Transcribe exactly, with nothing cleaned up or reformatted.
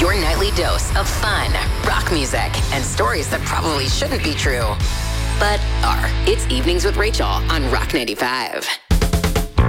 Your nightly dose of fun, rock music, and stories that probably shouldn't be true, but are. It's Evenings with Rachel on Rock ninety-five.